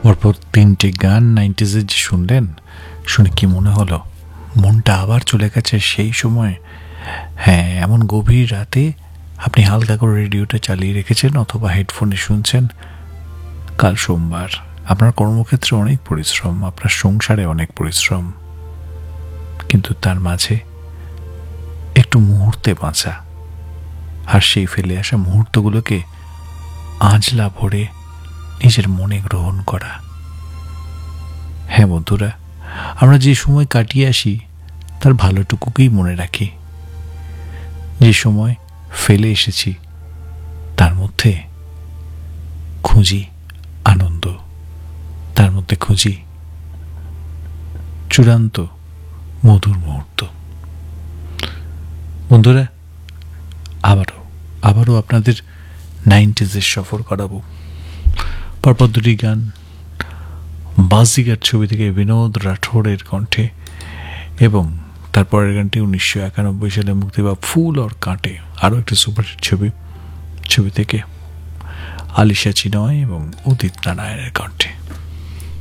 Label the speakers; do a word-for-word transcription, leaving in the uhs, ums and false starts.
Speaker 1: পরপর তিনটে গান নাইনটিজের যে শুনলেন, শুনে কি মনে হলো মনটা আবার চলে গেছে সেই সময়? হ্যাঁ, এমন গভীর রাতে আপনি হালকা করে রেডিওটা চালিয়ে রেখেছেন অথবা হেডফোনে শুনছেন। কাল সোমবার, আপনার কর্মক্ষেত্রে অনেক পরিশ্রম, আপনার সংসারে অনেক পরিশ্রম, কিন্তু তার মাঝে একটু মুহূর্তে বাঁচা আর সেই ফেলে আসা মুহূর্তগুলোকে আঁচলা ভরে নিজের মনে গ্রহণ করা। হ্যাঁ বন্ধুরা, আমরা যে সময় কাটিয়ে আসি তার ভালোটুকুকেই মনে রাখি। যে সময় ফেলে এসেছি তার মধ্যে খুঁজি আনন্দ, তার মধ্যে খুঁজি চূড়ান্ত মধুর মুহূর্ত। বন্ধুরা, আবারও আবারও আপনাদের নাইনটিজের সফর করাবো। পরপর দুটি গান, বাজিগার ছবি থেকে বিনোদ রাঠোরের কণ্ঠে, এবং তারপরের গানটি উনিশশো একানব্বই সালে মুক্তি পাওয়া ফুল और কাঁটে, আরও একটি সুপারহিট ছবি ছবি থেকে আলিশা চিনয় এবং উদিত নারায়ণের কণ্ঠে।